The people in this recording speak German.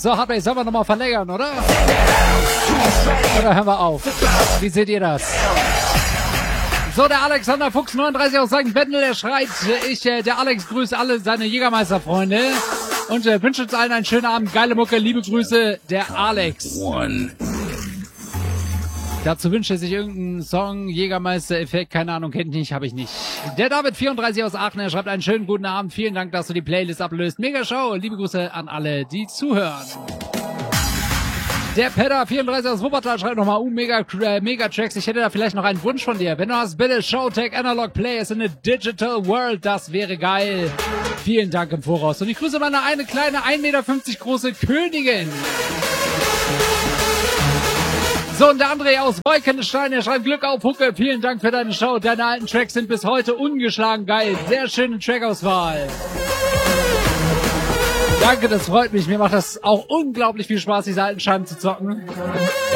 So, Hardway, sollen wir nochmal verlängern, oder? Oder hören wir auf? Wie seht ihr das? So, der Alexander Fuchs 39 aus St. Wendel, der schreit, der Alex grüßt alle seine Jägermeister-Freunde und wünscht uns allen einen schönen Abend, geile Mucke, liebe Grüße, der Alex. Dazu wünscht er sich irgendeinen Song, Jägermeister-Effekt, keine Ahnung, kennt nicht, habe ich nicht. Der David 34 aus Aachen, er schreibt einen schönen guten Abend, vielen Dank, dass du die Playlist ablöst. Mega Show, liebe Grüße an alle, die zuhören. Der Pedder 34 aus Wuppertal schreibt nochmal, Mega Tracks, ich hätte da vielleicht noch einen Wunsch von dir. Wenn du hast, bitte Showtech Analog Players in a Digital World, das wäre geil. Vielen Dank im Voraus. Und ich grüße meine eine kleine 1,50 Meter große Königin. So, und der André aus Wolkenstein, der schreibt Glück auf, Hucke, vielen Dank für deine Show. Deine alten Tracks sind bis heute ungeschlagen geil. Sehr schöne Trackauswahl. Danke, das freut mich. Mir macht das auch unglaublich viel Spaß, diese alten Scheiben zu zocken.